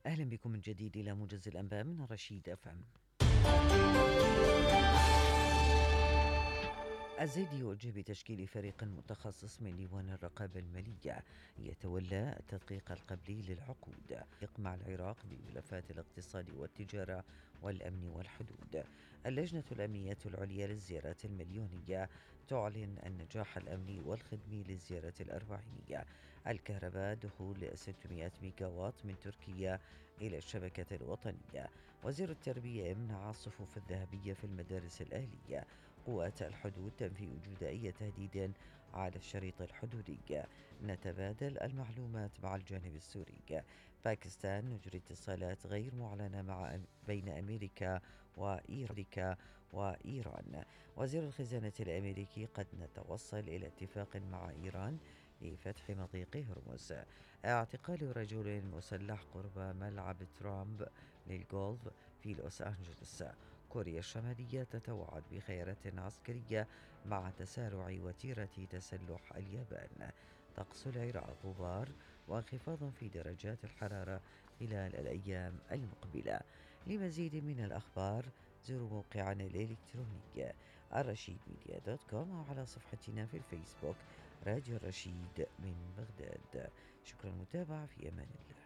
أهلا بكم من جديد إلى موجز الأنباء من رشيد أفهم. الزيدي يوجه بتشكيل فريق متخصص من ديوان الرقابة المالية يتولى التدقيق القبلي للعقود مع العراق بملفات الاقتصاد والتجارة والأمن والحدود. اللجنة الأمنية العليا للزيارات المليونية تعلن النجاح الأمني والخدمي للزيارة الأربعينية. الكهرباء دخول 600 ميجاوات من تركيا إلى الشبكة الوطنية. وزير التربية يمنع الصفوف الذهبية في المدارس الأهلية. قوات الحدود تنفي وجود أي تهديد على الشريط الحدودي. نتبادل المعلومات مع الجانب السوري. باكستان نجري اتصالات غير معلنة بين أمريكا وإيران. وزير الخزانة الأمريكي قد نتوصل إلى اتفاق مع إيران لفتح مضيق هرمز. اعتقال رجل مسلح قرب ملعب ترامب للجولف في لوس أنجلوس. كوريا الشمالية تتوعد بخيارات عسكرية مع تسارع وتيرة تسلح اليابان. طقس العراق غبار وانخفاض في درجات الحرارة خلال الأيام المقبلة. لمزيد من الأخبار زوروا موقعنا الإلكتروني الرشيدميديا.com أو على صفحتنا في الفيسبوك راديو الرشيد من بغداد. شكرا للمتابعة، في أمان الله.